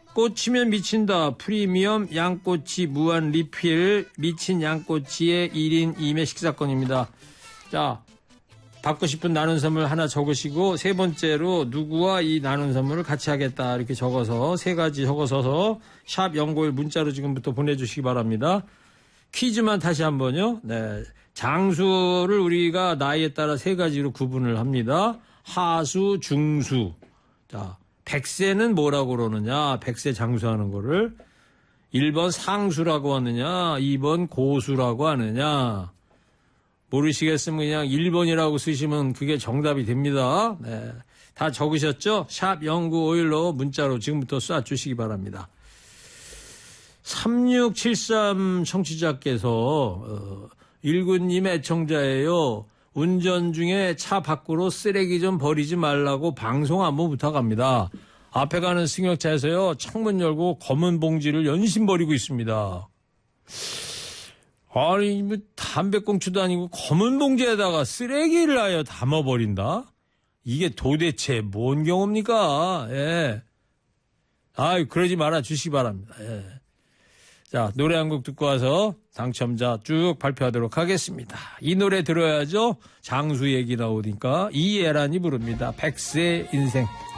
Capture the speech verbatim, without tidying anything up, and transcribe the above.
꽂히면 미친다. 프리미엄 양꼬치 무한 리필 미친 양꼬치의 일 인 이 매 식사권입니다. 자, 받고 싶은 나눈 선물 하나 적으시고 세 번째로 누구와 이 나눈 선물을 같이 하겠다 이렇게 적어서 세 가지 적어서 샵 영구일 문자로 지금부터 보내주시기 바랍니다. 퀴즈만 다시 한번요. 네, 장수를 우리가 나이에 따라 세 가지로 구분을 합니다. 하수, 중수. 자, 백세는 뭐라고 그러느냐? 백세 장수하는 거를 일 번 상수라고 하느냐? 이 번 고수라고 하느냐? 모르시겠으면 그냥 일 번이라고 쓰시면 그게 정답이 됩니다. 네, 다 적으셨죠? 샵 영구오일로 문자로 지금부터 쏴주시기 바랍니다. 삼육칠삼 청취자께서 어, 일군님 애청자예요. 운전 중에 차 밖으로 쓰레기 좀 버리지 말라고 방송 한번 부탁합니다. 앞에 가는 승용차에서요. 창문 열고 검은 봉지를 연신 버리고 있습니다. 아니 뭐 담배꽁초도 아니고 검은 봉지에다가 쓰레기를 아예 담아버린다? 이게 도대체 뭔 경우입니까? 예. 아이 그러지 말아 주시기 바랍니다. 예. 자, 노래 한 곡 듣고 와서 당첨자 쭉 발표하도록 하겠습니다. 이 노래 들어야죠. 장수 얘기 나오니까 이예란이 부릅니다. 백세 인생.